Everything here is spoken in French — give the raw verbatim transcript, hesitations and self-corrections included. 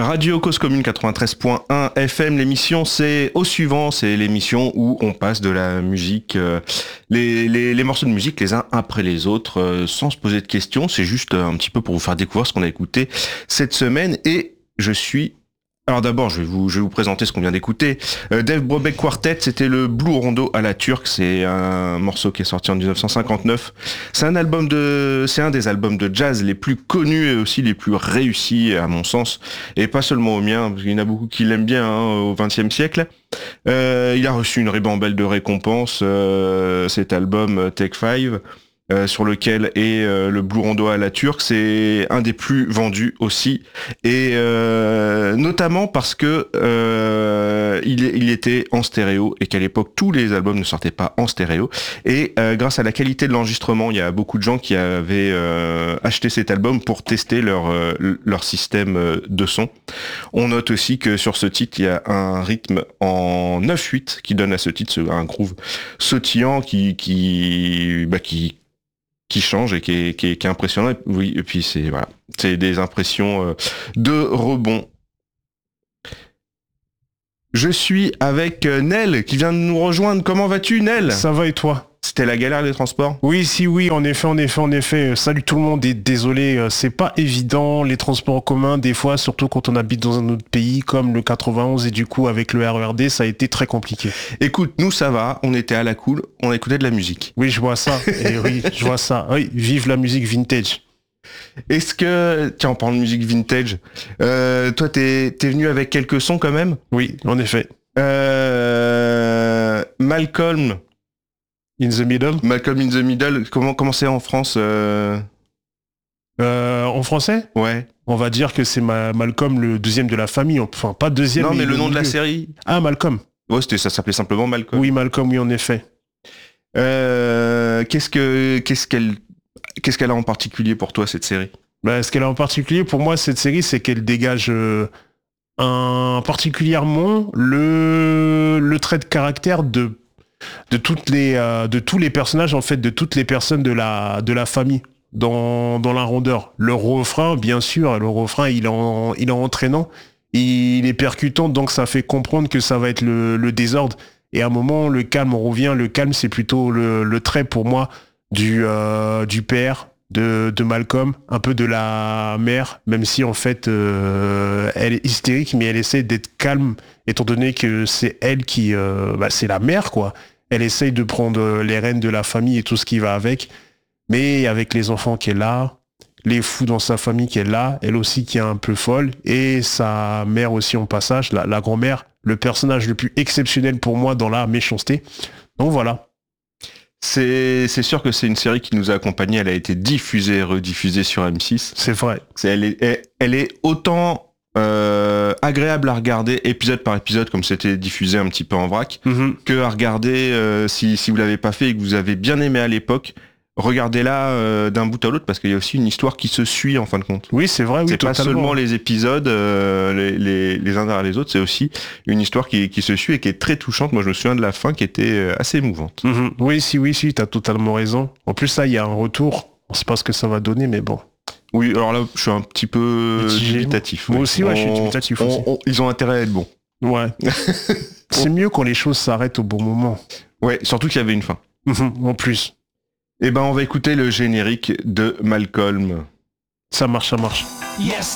Radio Cause Commune quatre-vingt-treize point un F M, l'émission c'est Au Suivant, c'est l'émission où on passe de la musique, euh, les, les, les morceaux de musique les uns après les autres, euh, sans se poser de questions, c'est juste un petit peu pour vous faire découvrir ce qu'on a écouté cette semaine, et je suis... Alors d'abord, je vais vous, je vais vous présenter ce qu'on vient d'écouter. Euh, Dave Brubeck Quartet, c'était le Blue Rondo à la turque. C'est un morceau qui est sorti en dix-neuf cent cinquante-neuf. C'est un album de, c'est un des albums de jazz les plus connus et aussi les plus réussis à mon sens. Et pas seulement au mien, parce qu'il y en a beaucoup qui l'aiment bien hein, au vingtième siècle. Euh, il a reçu une ribambelle de récompenses. Euh, cet album Take Five. Euh, sur lequel est euh, le Blue Rondo à la turque, c'est un des plus vendus aussi, et euh, notamment parce que euh, il, il était en stéréo et qu'à l'époque tous les albums ne sortaient pas en stéréo, et euh, grâce à la qualité de l'enregistrement, il y a beaucoup de gens qui avaient euh, acheté cet album pour tester leur euh, leur système de son. On note aussi que sur ce titre, il y a un rythme en neuf huit qui donne à ce titre un groove sautillant qui qui bah, qui qui change et qui est, qui est, qui est impressionnant. Oui, et puis c'est voilà, c'est des impressions euh, de rebond. Je suis avec euh, Nel qui vient de nous rejoindre. Comment vas-tu, Nel ? Ça va et toi ? C'était la galère des transports ? Oui, si, oui, en effet, en effet, en effet. Salut tout le monde et désolé, c'est pas évident les transports en commun des fois, surtout quand on habite dans un autre pays comme le quatre-vingt-onze et du coup avec le R E R D, ça a été très compliqué. Écoute, nous ça va, on était à la cool, on écoutait de la musique. Oui, je vois ça. Et oui, je vois ça. Oui, vive la musique vintage. Est-ce que... Tiens, on parle de musique vintage. Euh, toi, t'es, t'es venu avec quelques sons quand même ? Oui, en effet. Euh... Malcolm... In the Middle. Malcolm in the Middle, comment, comment c'est en France euh... Euh, en français ? Ouais. On va dire que c'est ma Malcolm le deuxième de la famille. Enfin, pas deuxième. Non, mais, mais le nom milieu. de la série. Ah, Malcolm. Ouais, c'était, ça s'appelait simplement Malcolm. Oui, Malcolm, oui, en effet. Euh, qu'est-ce que, qu'est-ce qu'elle, qu'est-ce qu'elle a en particulier pour toi, cette série ? Bah, ce qu'elle a en particulier pour moi, cette série, c'est qu'elle dégage euh, un, particulièrement le, le trait de caractère de de toutes les euh, de tous les personnages en fait, de toutes les personnes de la de la famille dans dans la rondeur. Le refrain, bien sûr, le refrain il est en, il est entraînant, il est percutant, donc ça fait comprendre que ça va être le, le désordre, et à un moment le calme, on revient, le calme c'est plutôt le, le trait pour moi du euh, du père de de Malcolm, un peu de la mère, même si en fait euh, elle est hystérique, mais elle essaie d'être calme étant donné que c'est elle qui euh, bah, c'est la mère quoi. Elle essaye de prendre les rênes de la famille et tout ce qui va avec, mais avec les enfants qu'elle a, les fous dans sa famille qu'elle a, elle aussi qui est un peu folle, et sa mère aussi en passage, la, la grand-mère, le personnage le plus exceptionnel pour moi dans la méchanceté. Donc voilà. C'est, c'est sûr que c'est une série qui nous a accompagnés, elle a été diffusée et rediffusée sur M six. C'est vrai. C'est, elle, est, elle, elle est autant... Euh, agréable à regarder épisode par épisode comme c'était diffusé un petit peu en vrac, mm-hmm. que à regarder euh, si, si vous l'avez pas fait et que vous avez bien aimé à l'époque, regardez-la euh, d'un bout à l'autre, parce qu'il y a aussi une histoire qui se suit en fin de compte. Oui, c'est vrai, oui, c'est totalement. Pas seulement les épisodes euh, les, les, les uns derrière les autres, c'est aussi une histoire qui, qui se suit et qui est très touchante. Moi je me souviens de la fin qui était assez émouvante. Mm-hmm. Oui, si, oui, si, t'as totalement raison. En plus là, il y a un retour, on sait pas ce que ça va donner, mais bon. Oui, alors là, je suis un petit peu dubitatif. Moi oui. aussi, ouais, on, je suis dubitatif on, aussi. On, ils ont intérêt à être bons. Ouais. C'est mieux quand les choses s'arrêtent au bon moment. Ouais, surtout qu'il y avait une fin. Mmh, en plus. Eh ben, on va écouter le générique de Malcolm. Ça marche, ça marche. Yes.